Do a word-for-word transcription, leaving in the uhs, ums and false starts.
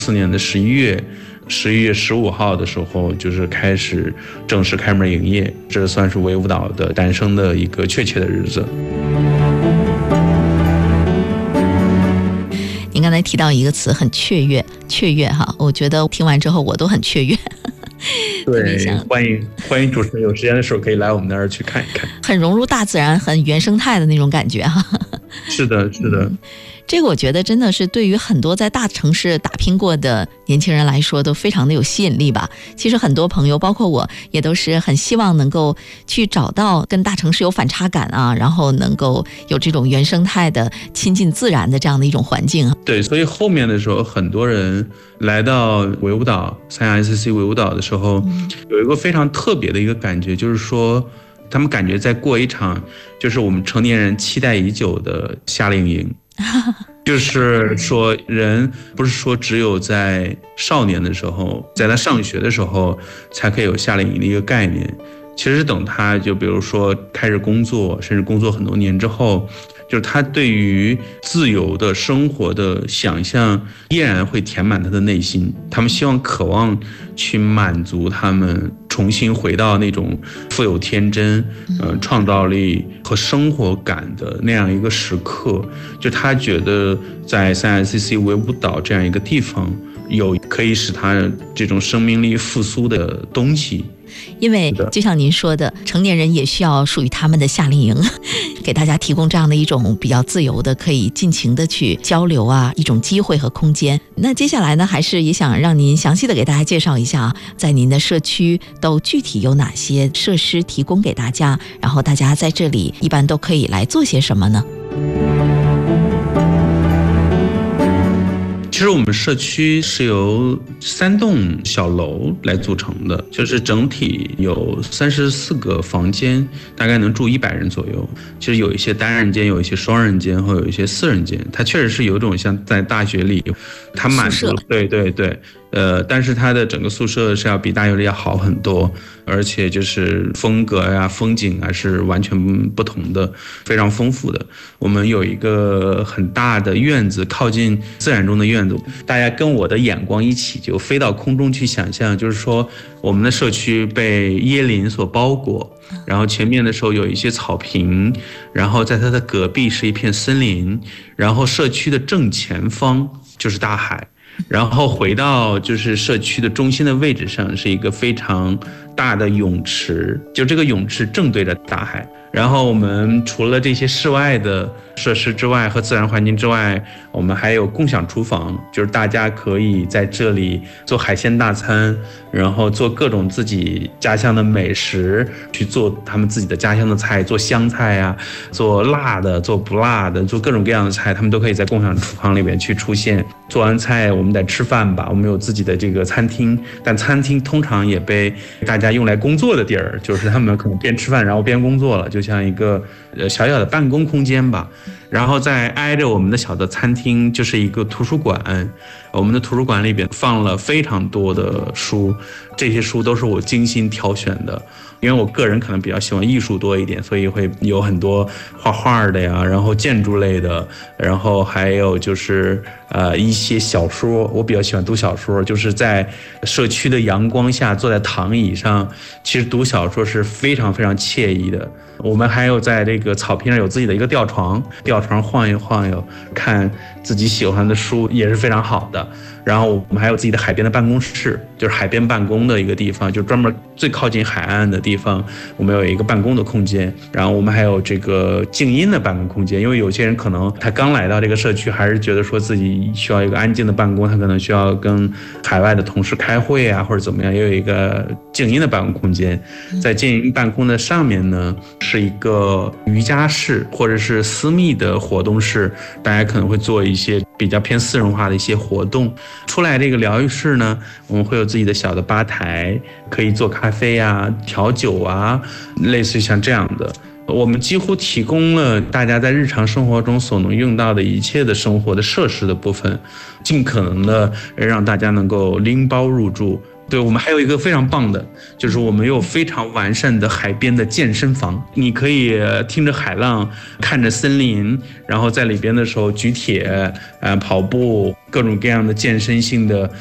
四年的十一月，十一月十五号的时候，就是开始正式开门营业，这算是唯舞蹈的诞生的一个确切的日子。 您刚才提到一个词，很雀跃，雀跃哈，我觉得听完之后我都很雀跃。 对，欢迎欢迎主持人有时间的时候可以来我们那儿去看一看， 很融入大自然，很原生态的那种感觉哈。 是的，是的。嗯， 这个我觉得真的是对于很多在大城市打拼过的年轻人来说都非常的有吸引力吧。其实很多朋友包括我也都是很希望能够去找到跟大城市有反差感啊，然后能够有这种原生态的亲近自然的这样的一种环境。 对，所以后面的时候很多人来到唯舞蹈三亚 S C 唯舞蹈的时候，嗯，有一个非常特别的一个感觉，就是说他们感觉在过一场就是我们成年人期待已久的夏令营。就是说人不是说只有在少年的时候，在他上学的时候才可以有夏令营的一个概念，其实等他就比如说开始工作，甚至工作很多年之后，就是他对于自由的生活的想象依然会填满他的内心，他们希望渴望去满足他们重新回到那种富有天真、呃、创造力和生活感的那样一个时刻。就他觉得在三亚 S C 唯舞蹈这样一个地方有可以使他这种生命力复苏的东西。 因为就像您说的，成年人也需要属于他们的夏令营，给大家提供这样的一种比较自由的可以尽情的去交流啊，一种机会和空间。那接下来呢，还是也想让您详细的给大家介绍一下，在您的社区都具体有哪些设施提供给大家，然后大家在这里一般都可以来做些什么呢？ 其实我们社区是由三栋小楼来组成的，就是整体有三十四个房间，大概能住一百人左右。其实有一些单人间，有一些双人间，或有一些四人间。它确实是有一种像在大学里，它满足，对对对。呃，但是它的整个宿舍是要比大学里要好很多，而且就是风格呀、风景啊是完全不同的，非常丰富的。我们有一个很大的院子，靠近自然中的院子，大家跟我的眼光一起就飞到空中去想象，就是说我们的社区被椰林所包裹，然后前面的时候有一些草坪，然后在它的隔壁是一片森林，然后社区的正前方就是大海。然后回到就是社区的中心的位置上是一个非常大的泳池，就这个泳池正对着大海。然后我们除了这些室外的设施之外和自然环境之外，我们还有共享厨房，就是大家可以在这里做海鲜大餐，然后做各种自己家乡的美食，去做他们自己的家乡的菜，做湘菜啊，做辣的，做不辣的，做各种各样的菜，他们都可以在共享厨房里面去出现。做完菜我们得吃饭吧，我们有自己的这个餐厅，但餐厅通常也被大家用来工作的地儿，就是他们可能边吃饭然后边工作了，就像一个呃小小的办公空间吧。然后再挨着我们的小的餐厅就是一个图书馆，我们的图书馆里边放了非常多的书，这些书都是我精心挑选的，因为我个人可能比较喜欢艺术多一点，所以会有很多画画的呀，然后建筑类的，然后还有就是呃一些小说，我比较喜欢读小说，就是在社区的阳光下坐在躺椅上，其实读小说是非常非常惬意的。我们还有在这个草坪上有自己的一个吊床，吊床晃悠晃悠，看自己喜欢的书也是非常好的。然后我们还有自己的海边的办公室，就是海边办公的一个地方，就专门最靠近海岸的地方，我们有一个办公的空间。然后我们还有这个静音的办公空间，因为有些人可能他刚来到这个社区，还是觉得说自己需要一个安静的办公，他可能需要跟海外的同事开会啊，或者怎么样，也有一个静音的办公空间。在静音办公的上面呢，是一个瑜伽室或者是私密的活动室，大家可能会做一些比较偏私人化的一些活动。出来这个疗愈室呢，我们会有自己的小的吧台，可以做咖啡啊、调酒啊，类似于像这样的。我们几乎提供了大家在日常生活中所能用到的一切的生活的设施的部分，尽可能的让大家能够拎包入住。 对，我们还有一个非常棒的，就是我们有非常完善的海边的健身房，你可以听着海浪，看着森林，然后在里边的时候举铁、呃跑步，各种各样的健身性的